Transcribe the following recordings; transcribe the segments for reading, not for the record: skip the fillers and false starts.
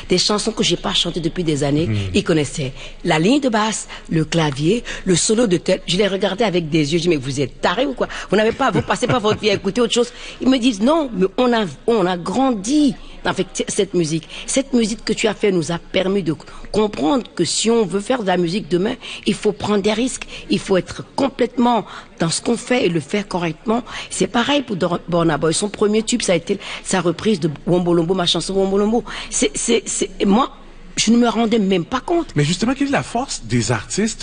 des chansons que j'ai pas chantées depuis des années. Il connaissait la ligne de basse, le clavier, le solo de tête. Je les regardais avec des yeux. Je dis, mais vous êtes tarés ou quoi? Vous passez pas votre vie à écouter autre chose. Ils me disent, non, mais on a grandi avec cette musique. Cette musique que tu as fait nous a permis de comprendre que si on veut faire de la musique demain, il faut prendre des risques. Il faut être complètement dans ce qu'on fait et le faire correctement. C'est pareil pour Burna Boy. Son premier tube, ça a été sa reprise de Wombolombo, ma chanson Wombolombo. Moi, je ne me rendais même pas compte. Mais justement, quelle est la force des artistes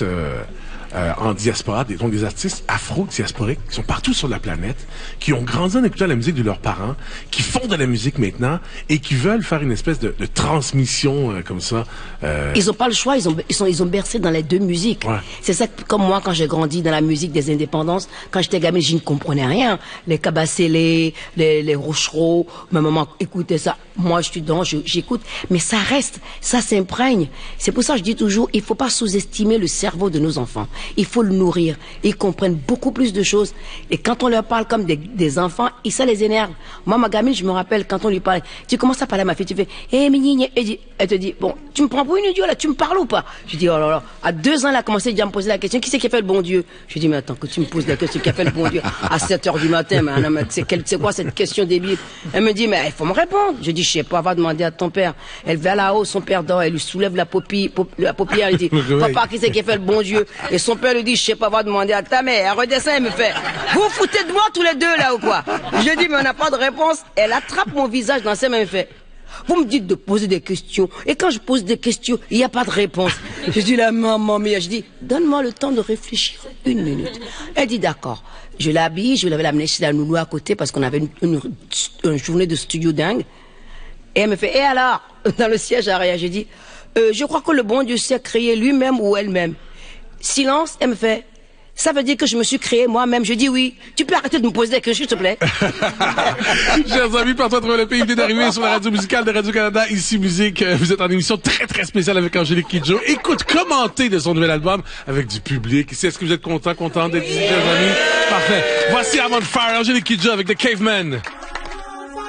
en diaspora, donc des artistes afro-diasporiques qui sont partout sur la planète, qui ont grandi en écoutant la musique de leurs parents, qui font de la musique maintenant et qui veulent faire une espèce de transmission comme ça. Ils ont pas le choix, ils ont bercé dans les deux musiques. Ouais. C'est ça, comme moi quand j'ai grandi dans la musique des indépendances, quand j'étais gamine, je ne comprenais rien. Les Kabasélé, les Rochereau, ma maman écoutait ça. Moi, je suis dedans, j'écoute. Mais ça reste, ça s'imprègne. C'est pour ça que je dis toujours, il faut pas sous-estimer le cerveau de nos enfants. Il faut le nourrir. Ils comprennent beaucoup plus de choses. Et quand on leur parle comme des enfants, ça les énerve. Moi, ma gamine, je me rappelle, quand on lui parle, tu commences à parler à ma fille, tu fais, elle te dit, bon, tu me prends pour une idiote, là, tu me parles ou pas? Je dis, oh là là. À 2 ans, elle a commencé déjà à me poser la question, qui c'est qui a fait le bon Dieu? Je dis, mais attends, que tu me poses la question, qui a fait le bon Dieu? À 7h du matin, mais c'est quoi cette question débile? Elle me dit, mais il faut me répondre. Je dis, je sais pas, va demander à ton père. Elle va là-haut, son père dort, elle lui soulève la paupière, elle dit, papa, qui c'est qui a fait le bon Dieu? Et son père lui dit, je sais pas, va demander à ta mère. Elle redescend, elle me fait, vous vous foutez de moi tous les deux là ou quoi? Je dis, mais on n'a pas de réponse. Elle attrape mon visage dans ses mains, elle me fait, vous me dites de poser des questions. Et quand je pose des questions, il n'y a pas de réponse. Je dis, la maman mia, je dis, donne-moi le temps de réfléchir 1 minute. Elle dit, d'accord. Je l'habille, je vais l'amener chez la nounou à côté parce qu'on avait une journée de studio dingue. Et elle me fait, et alors? Dans le siège arrière, je dis, je crois que le bon Dieu s'est créé lui-même ou elle-même. Silence, elle me fait, ça veut dire que je me suis créé moi-même. Je dis oui. Tu peux arrêter de me poser des questions, s'il te plaît? Chers amis, partout à travers le pays, venez d'arriver sur la radio musicale de Radio-Canada, Ici Musique. Vous êtes en émission très, très spéciale avec Angélique Kidjo. Écoute, commentez de son nouvel album avec du public. Ici, est-ce que vous êtes content d'être ici, chers amis? Parfait. Voici I'm on Fire, Angélique Kidjo avec The Caveman.